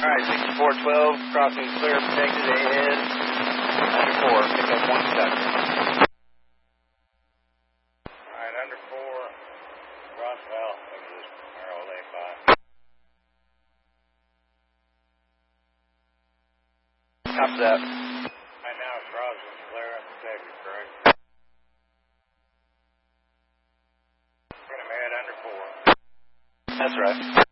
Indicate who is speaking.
Speaker 1: Alright, 6412, crossing clear, protected ahead. Under 4, pick up 1 second.
Speaker 2: Alright, under 4, cross valve, exit, Merrill lay by.
Speaker 1: Copy that.
Speaker 2: Right now, crossing clear and protected, correct? Get him ahead under 4.
Speaker 1: That's right.